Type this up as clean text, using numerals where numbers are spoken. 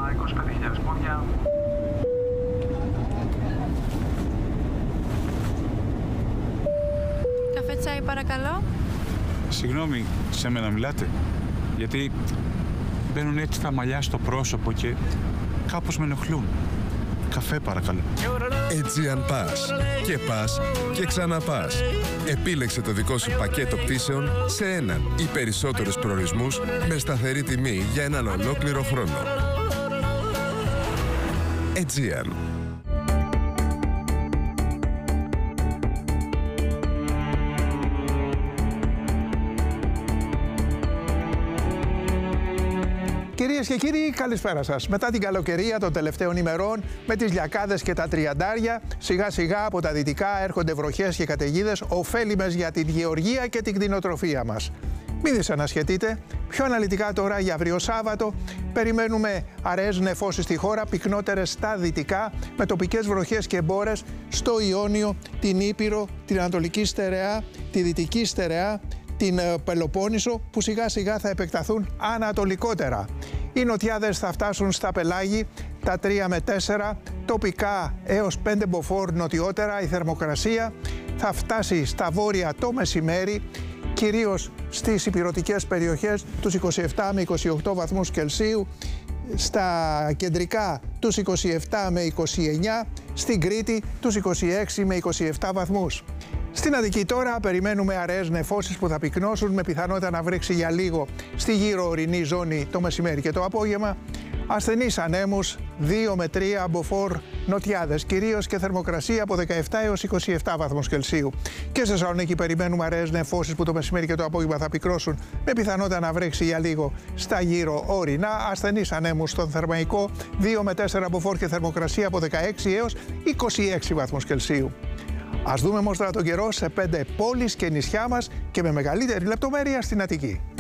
25.000 πόδια. Καφέ τσάι παρακαλώ. Συγγνώμη, σε μένα μιλάτε? Γιατί μπαίνουν έτσι τα μαλλιά στο πρόσωπο και κάπως με ενοχλούν. Καφέ παρακαλώ. Aegean Pass. Και πας και ξαναπάς. Επίλεξε το δικό σου πακέτο πτήσεων σε έναν ή περισσότερους προορισμούς με σταθερή τιμή για έναν ολόκληρο χρόνο. Aegean. Κυρίες και κύριοι, καλησπέρα σας. Μετά την καλοκαιρία των τελευταίων ημερών, με τις λιακάδες και τα τριαντάρια, σιγά σιγά από τα δυτικά έρχονται βροχές και καταιγίδες ωφέλιμες για την γεωργία και την κτηνοτροφία μας. Μην δυσανασχετείτε. Πιο αναλυτικά τώρα για αύριο Σάββατο, περιμένουμε αραιές νεφώσεις στη χώρα, πυκνότερες στα δυτικά, με τοπικές βροχές και μπόρες στο Ιόνιο, την Ήπειρο, την Ανατολική Στερεά, τη Δυτική Στερεά, την Πελοπόννησο, που σιγά σιγά θα επεκταθούν ανατολικότερα. Οι νοτιάδες θα φτάσουν στα πελάγη τα 3 με 4, τοπικά έως 5 μποφόρ νοτιότερα. Η θερμοκρασία θα φτάσει στα βόρεια το μεσημέρι, κυρίως στις ηπειρωτικές περιοχές τους 27 με 28 βαθμούς Κελσίου, στα κεντρικά τους 27 με 29, στην Κρήτη τους 26 με 27 βαθμούς. Στην Αττική τώρα περιμένουμε αραιές νεφώσεις που θα πυκνώσουν, με πιθανότητα να βρέξει για λίγο στη γύρω ορεινή ζώνη το μεσημέρι και το απόγευμα. Ασθενείς ανέμους 2 με 3 μποφόρ νοτιάδες κυρίως, και θερμοκρασία από 17 έως 27 βαθμούς Κελσίου. Και σε Θεσσαλονίκη περιμένουμε αραιές νεφώσεις που το μεσημέρι και το απόγευμα θα πυκνώσουν, με πιθανότητα να βρέξει για λίγο στα γύρω ορεινά. Ασθενείς ανέμους στον Θερμαϊκό 2 με 4 μποφόρ και θερμοκρασία από 16 έως 26 βαθμούς Κελσίου. Ας δούμε όμως τώρα τον καιρό σε 5 πόλεις και νησιά μας και με μεγαλύτερη λεπτομέρεια στην Αττική.